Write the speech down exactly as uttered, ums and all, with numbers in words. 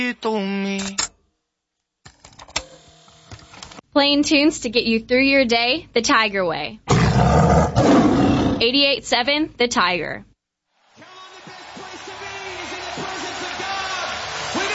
Playing tunes to get you through your day the Tiger way. eighty-eight point seven The Tiger.